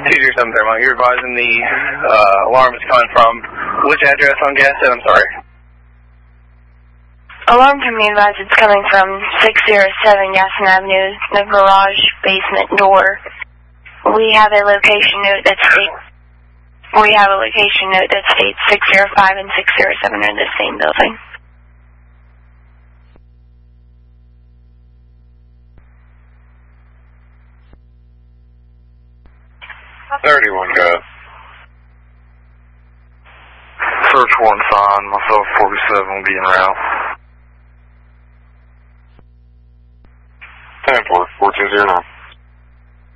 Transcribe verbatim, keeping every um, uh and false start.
two zero seven Thermont, you're advising the uh, alarm is coming from which address on Gaston? I'm sorry. Alarm can be advised it's coming from six zero seven Gaston Avenue, the garage basement door. We have a location note that states we have a location note that states six zero five and six zero seven are in the same building. thirty-one, go. Search one sign, myself forty-seven will be en route. ten four, four two zero nine.